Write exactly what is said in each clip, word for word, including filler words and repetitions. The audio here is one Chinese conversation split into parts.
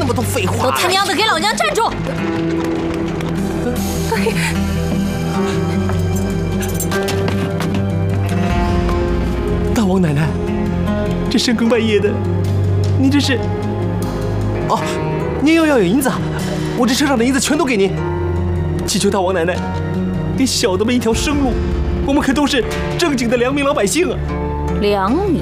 么多废话！ 都他娘的给老娘站住！ 大王奶奶，这深更半夜的，您这是……哦，您又要有银子，我这车上的银子全都给您。祈求大王奶奶，给小的们一条生路，我们可都是正经的良民老百姓啊！ 良民。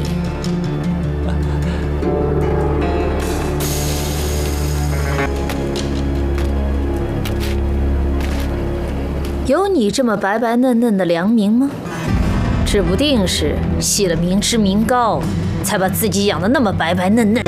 有你这么白白嫩嫩的良民吗？指不定是吸了明脂民膏，才把自己养得那么白白嫩嫩。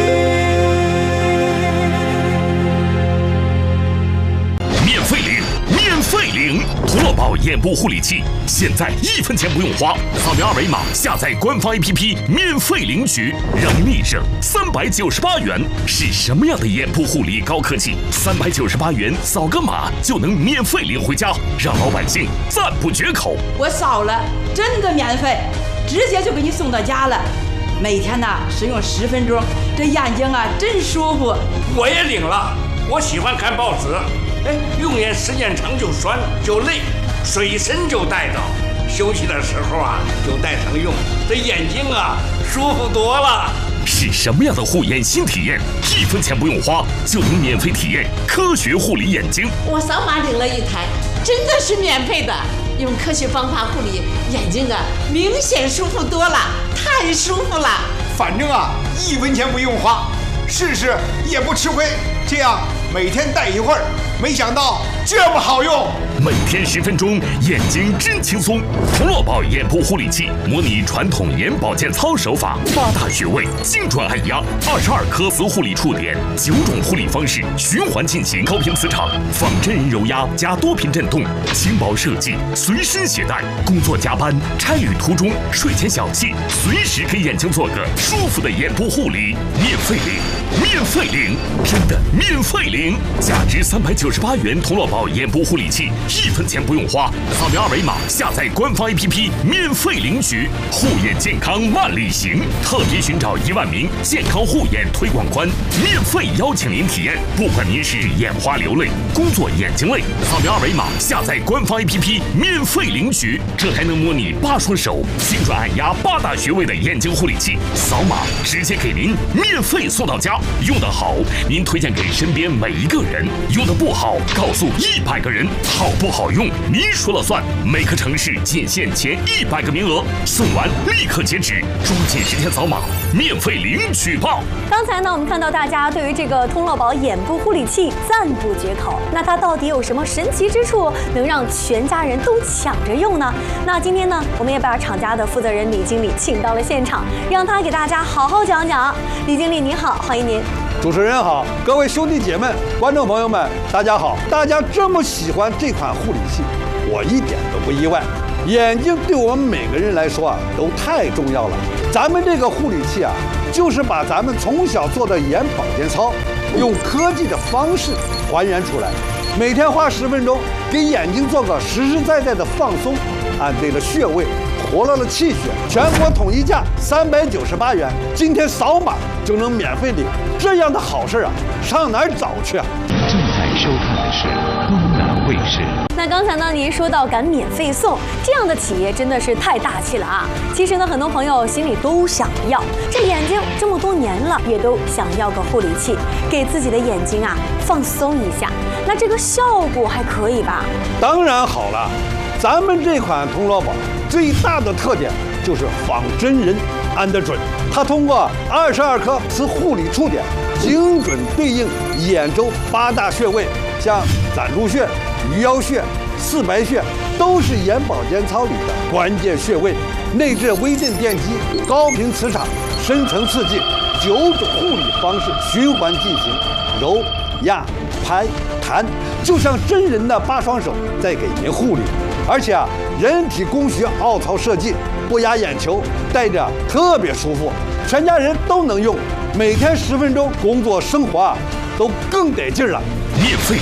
免费领，免费领！涂乐宝眼部护理器，现在一分钱不用花，扫描二维码下载官方 A P P 免费领取，让你立省三百九十八元。是什么样的眼部护理高科技？三百九十八元扫个码就能免费领回家，让老百姓赞不绝口。 我扫了，真的免费，直接就给你送到家了。每天呢使用十分钟，这眼睛啊真舒服。 我也领了，我喜欢看报纸。 哎，用眼时间长就酸就累，水参就带着，休息的时候啊就带上用，这眼睛啊舒服多了。 是什么样的护眼新体验？一分钱不用花就能免费体验科学护理眼睛。 我扫码领了一台，真的是免费的，用科学方法护理眼睛啊，明显舒服多了，太舒服了。 反正啊，一分钱不用花，试试也不吃亏。这样每天戴一会儿。 没想到这么好用， 每天十分钟，眼睛真轻松。涂乐宝眼部护理器模拟传统眼保健操手法，八大穴位精准按压，二十二颗磁护理触点，九种护理方式循环进行，高频磁场仿真人揉压加多频震动，轻薄设计，随身携带。工作加班、差旅途中、睡前小憩，随时给眼睛做个舒服的眼部护理，免费领，免费领，真的免费领，价值三百九十。 十八元涂乐宝眼部护理器，一分钱不用花，扫描二维码下载官方 A P P 免费领取，护眼健康万里行，特别寻找一万名健康护眼推广官，免费邀请您体验。不管您是眼花流泪、工作眼睛累，扫描二维码下载官方 A P P 免费领取，这还能模拟八双手精准按压八大穴位的眼睛护理器，扫码直接给您免费送到家。用得好，您推荐给身边每一个人；用得不好。 好，告诉一百个人好不好用，您说了算。每个城市仅限前一百个名额，送完立刻截止，抓紧时间扫码，免费领取吧。 刚才呢，我们看到大家对于这个涂乐宝眼部护理器赞不绝口。那它到底有什么神奇之处，能让全家人都抢着用呢？那今天呢，我们也把厂家的负责人李经理请到了现场，让他给大家好好讲讲。李经理您好，欢迎您。 主持人好，各位兄弟姐妹、观众朋友们，大家好！大家这么喜欢这款护理器，我一点都不意外。眼睛对我们每个人来说啊，都太重要了。咱们这个护理器啊，就是把咱们从小做的眼保健操，用科技的方式还原出来。每天花十分钟，给眼睛做个实实在在的放松，按对了穴位。 活络了气血，全国统一价三百九十八元，今天扫码就能免费领，这样的好事啊，上哪儿找去啊？ 正在收看的是东南卫视。 那刚才呢，您说到敢免费送，这样的企业真的是太大气了啊！其实呢，很多朋友心里都想要，这眼睛这么多年了，也都想要个护理器，给自己的眼睛啊放松一下。那这个效果还可以吧？ 当然好了，咱们这款涂乐宝。 最大的特点就是仿真人按得准，它通过二十二颗磁护理触点，精准对应眼周八大穴位，像攒竹穴、鱼腰穴、四白穴，都是眼保健操里的关键穴位。内置微震电机、高频磁场、深层刺激，九种护理方式循环进行，揉、压、拍、弹，就像真人的八双手在给您护理。 而且啊，人体工学凹槽设计，不压眼球，戴着特别舒服，全家人都能用。每天十分钟，工作生活啊都更得劲了。 免费领，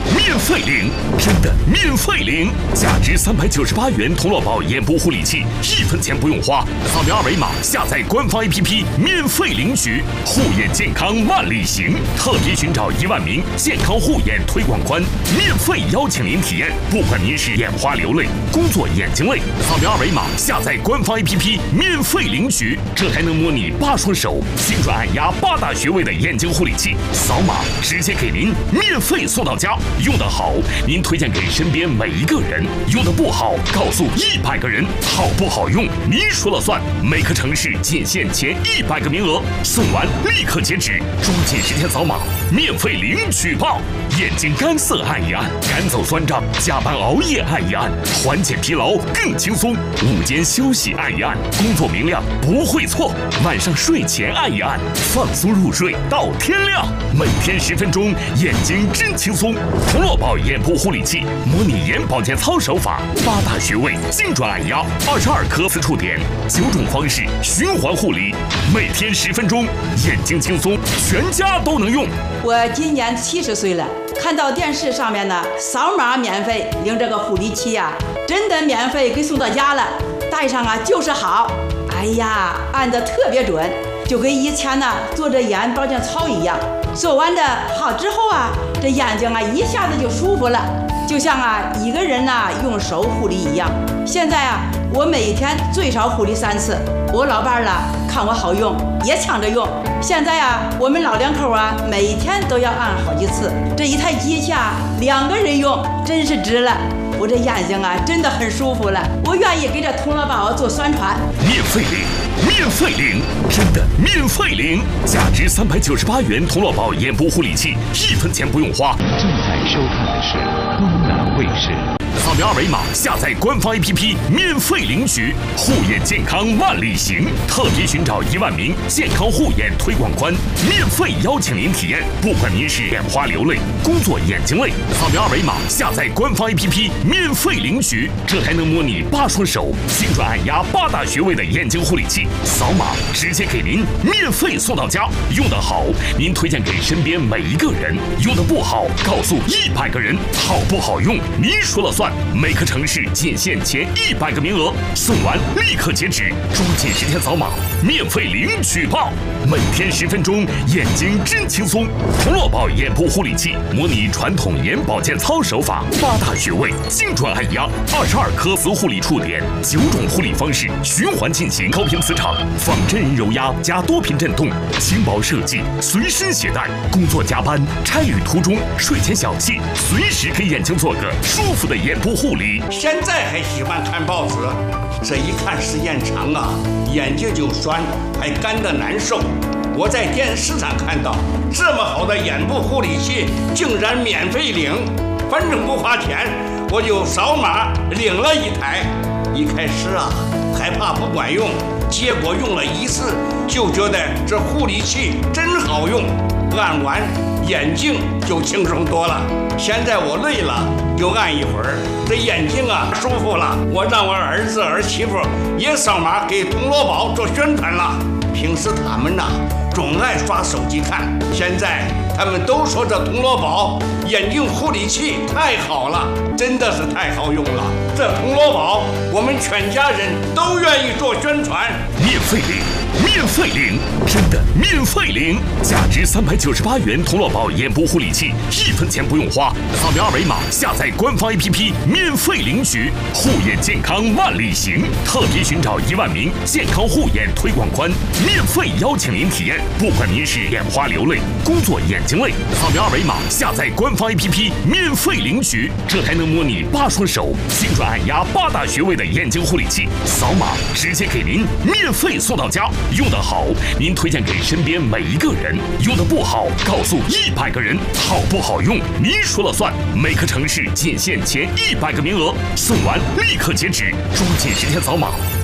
免费领，真的免费领！价值三百九十八元童乐宝眼部护理器，一分钱不用花，扫描二维码下载官方 A P P 免费领取，护眼健康万里行，特别寻找一万名健康护眼推广官，免费邀请您体验，不管您是眼花流泪、工作眼睛累，扫描二维码下载官方 A P P 免费领取，这还能模拟八双手精准按压八大穴位的眼睛护理器，扫码直接给您免费送到家。用得好，您推荐给身边每一个人；用得不好，告诉一百个人。好不好用，您说了算。每个城市仅限前一百个名额，送完立刻截止，抓紧时间扫码，免费领取吧！眼睛干涩按一按，赶走酸胀；加班熬夜按一按，缓解疲劳更轻松；午间休息按一按，工作明亮不会错；晚上睡前按一按，放松入睡到天亮。每天十分钟，眼睛真轻松。童乐宝眼部护理器，模拟眼保健操手法，八大穴位精准按压，二十二颗刺触点，九种方式循环护理，每天十分钟，眼睛轻松，全家都能用。 我今年七十岁了，看到电视上面呢，扫码免费领这个护理器呀、啊，真的免费给送到家了，戴上啊就是好。哎呀，按得特别准，就跟以前呢做这眼保健操一样。做完的好之后啊，这眼睛啊一下子就舒服了，就像啊一个人呐用手护理一样。现在啊，我每天最少护理三次。我老伴儿啦看我好用，也抢着用。现在啊，我们老两口啊，每天都要按好几次。这一台机器啊，两个人用真是值了。我这眼睛啊，真的很舒服了。我愿意给这童乐宝做宣传。 免费领，免费领，真的免费领！价值三百九十八元童乐宝眼部护理器，一分钱不用花。 正在收看的是东南卫视。 扫描二维码下载官方 A P P 免费领取，护眼健康万里行，特别寻找一万名健康护眼推广官，免费邀请您体验。不管您是眼花流泪、工作眼睛累，扫描二维码下载官方 A P P 免费领取，这还能模拟八双手精准按压八大穴位的眼睛护理器，扫码直接给您免费送到家。用得好，您推荐给身边每一个人；用得不好，告诉一百个人。好不好用，您说了算。每个城市仅限前一百个名额，送完立刻截止，抓紧时间扫码，免费领取吧！每天十分钟，眼睛真轻松。童乐宝眼部护理器模拟传统眼保健操手法，八大穴位精准按压，二十二颗磁护理触点，九种护理方式循环进行，高频磁场仿真人揉压加多频震动，轻薄设计，随身携带。工作加班、差旅途中、睡前小憩，随时给眼睛做个舒服的眼部护理。 现在还喜欢看报纸，这一看时间长啊，眼睛就酸，还干得难受。我在电视上看到这么好的眼部护理器，竟然免费领，反正不花钱，我就扫码领了一台。一开始啊，害怕不管用，结果用了一次就觉得这护理器真好用，按完眼睛就轻松多了。现在我累了就按一会儿，这眼睛啊舒服了。我让我儿子儿媳妇也扫码给童乐宝做宣传了。平时他们呐、啊、总爱刷手机看，现在他们都说这童乐宝眼睛护理器太好了，真的是太好用了。这童乐宝我们全家人都愿意做宣传。 免费领，免费领，真的免费领！价值三百九十八元童乐宝眼部护理器，一分钱不用花，扫描二维码下载官方 A P P 免费领取，护眼健康万里行，特别寻找一万名健康护眼推广官，免费邀请您体验。不管您是眼花流泪、工作眼睛累，扫描二维码下载官方 A P P 免费领取，这还能模拟八双手精准按压八大穴位的眼睛护理器，扫码直接给您免费送到家。用得好，您推荐给身边每一个人；用得不好，告诉一百个人。好不好用，您说了算。每个城市仅限前一百个名额，送完立刻截止，抓紧时间扫码，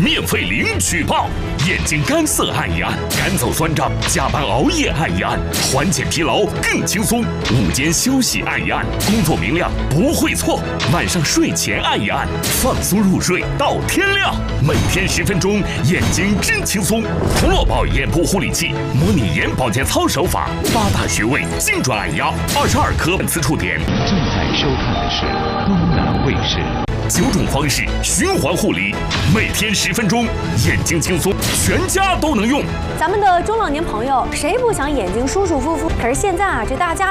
免费领取报。眼睛干涩按一按，赶走酸胀；加班熬夜按一按，缓解疲劳更轻松。午间休息按一按，工作明亮不会错。晚上睡前按一按，放松入睡到天亮。每天十分钟，眼睛真轻松。童乐宝眼部护理器，模拟眼保健操手法，八大穴位精准按压，二十二颗刺触点。 正在收看的是东南卫视。 九种方式循环护理，每天十分钟，眼睛轻松，全家都能用。 咱们的中老年朋友谁不想眼睛舒舒服服？可是现在啊，这大家